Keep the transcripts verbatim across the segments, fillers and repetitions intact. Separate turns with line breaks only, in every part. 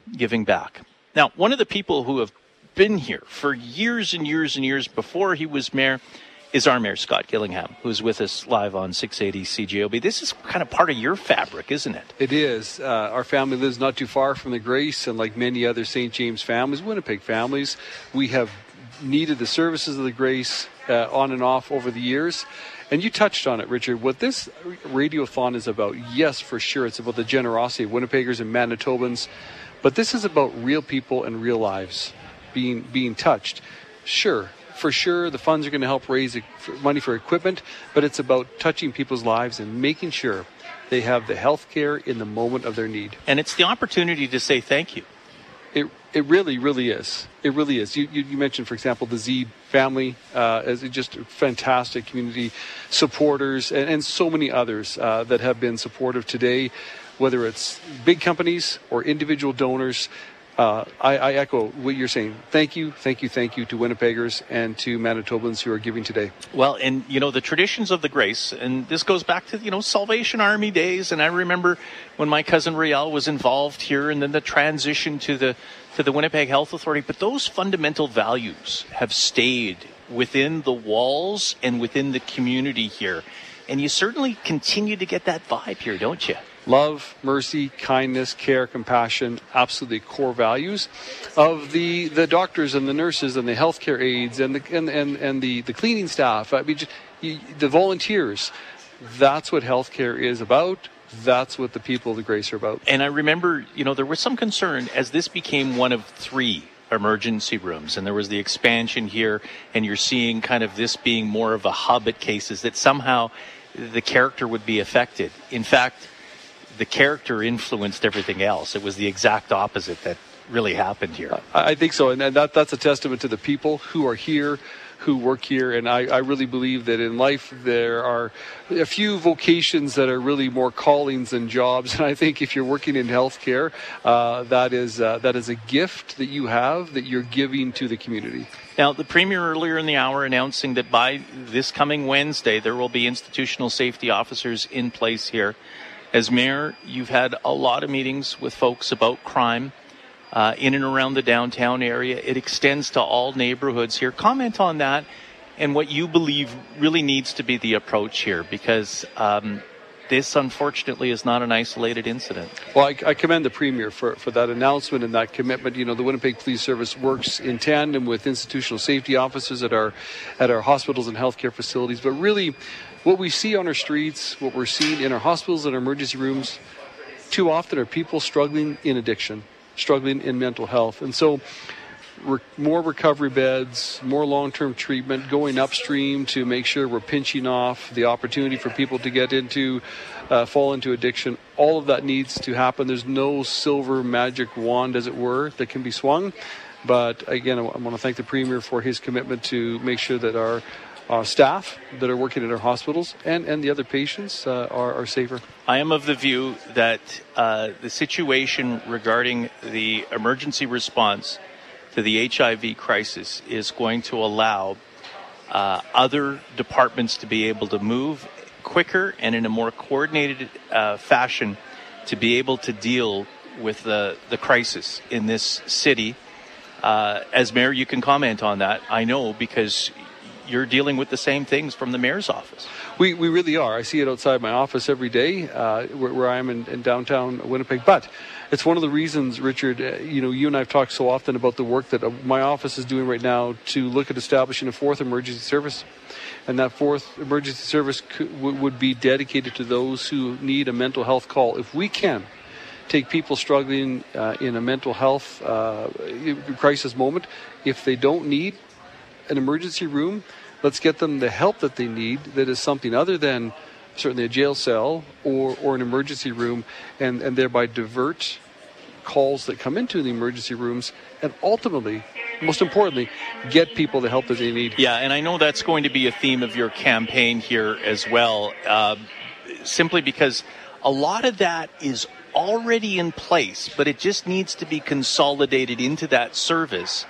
giving back. Now, one of the people who have been here for years and years and years before he was mayor is our mayor, Scott Gillingham, who's with us live on six eighty C J O B. This is kind of part of your fabric, isn't it?
It is. Uh, our family lives not too far from the Grace, and like many other Saint James families, Winnipeg families, we have needed the services of the Grace uh, on and off over the years. And you touched on it, Richard. What this Radiothon is about, yes, for sure, it's about the generosity of Winnipeggers and Manitobans, but this is about real people and real lives being being touched. Sure, for sure, the funds are going to help raise money for equipment, but it's about touching people's lives and making sure they have the health care in the moment of their need.
And it's the opportunity to say thank you.
It it really, really is. It really is. You you, you mentioned, for example, the Zeed family uh, as just fantastic community supporters, and, and so many others uh, that have been supportive today, whether it's big companies or individual donors. Uh, I, I echo what you're saying. Thank you, thank you, thank you to Winnipeggers and to Manitobans who are giving today.
Well, and, you know, the traditions of the Grace, and this goes back to, you know, Salvation Army days, and I remember when my cousin Riel was involved here, and then the transition to the to the Winnipeg Health Authority, but those fundamental values have stayed within the walls and within the community here, and you certainly continue to get that vibe here, don't you?
Love, mercy, kindness, care, compassion, absolutely core values of the, the doctors and the nurses and the healthcare aides and the and and, and the, the cleaning staff. I mean, just, you, the volunteers. That's what healthcare is about. That's what the people of the Grace are about.
And I remember, you know, there was some concern as this became one of three emergency rooms, and there was the expansion here, and you're seeing kind of this being more of a hub at cases, that somehow the character would be affected. In fact, the character influenced everything else. It was the exact opposite that really happened here.
I think so, and that that's a testament to the people who are here, who work here, and I, I really believe that in life there are a few vocations that are really more callings than jobs, and I think if you're working in healthcare, uh, that is uh, that is a gift that you have that you're giving to the community.
Now, the Premier earlier in the hour announcing that by this coming Wednesday there will be institutional safety officers in place here. As mayor, you've had a lot of meetings with folks about crime uh, in and around the downtown area. It extends to all neighborhoods here. Comment on that and what you believe really needs to be the approach here, because um, this, unfortunately, is not an isolated incident.
Well, I, I commend the Premier for, for that announcement and that commitment. You know, the Winnipeg Police Service works in tandem with institutional safety officers at our at our hospitals and healthcare facilities, but really, what we see on our streets, what we're seeing in our hospitals and our emergency rooms, too often are people struggling in addiction, struggling in mental health. And so re- more recovery beds, more long-term treatment, going upstream to make sure we're pinching off the opportunity for people to get into, uh, fall into addiction. All of that needs to happen. There's no silver magic wand, as it were, that can be swung. But again, I, w- I want to thank the Premier for his commitment to make sure that our Uh, staff that are working at our hospitals and, and the other patients uh, are, are safer.
I am of the view that uh, the situation regarding the emergency response to the H I V crisis is going to allow uh, other departments to be able to move quicker and in a more coordinated uh, fashion to be able to deal with the, the crisis in this city. Uh, as mayor, you can comment on that. I know, because you're dealing with the same things from the mayor's office.
We we really are. I see it outside my office every day uh, where, where I am in, in downtown Winnipeg. But it's one of the reasons, Richard, uh, you know, you and I have talked so often about the work that uh, my office is doing right now to look at establishing a fourth emergency service. And that fourth emergency service could, w- would be dedicated to those who need a mental health call. If we can take people struggling uh, in a mental health uh, crisis moment, if they don't need an emergency room, let's get them the help that they need that is something other than certainly a jail cell or, or an emergency room, and, and thereby divert calls that come into the emergency rooms, and ultimately, most importantly, get people the help that they need.
Yeah, and I know that's going to be a theme of your campaign here as well, uh, simply because a lot of that is already in place, but it just needs to be consolidated into that service.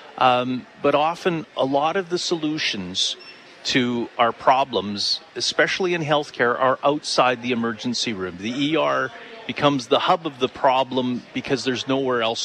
Um, but often a lot of the solutions to our problems, especially in healthcare, are outside the emergency room. The E R becomes the hub of the problem because there's nowhere else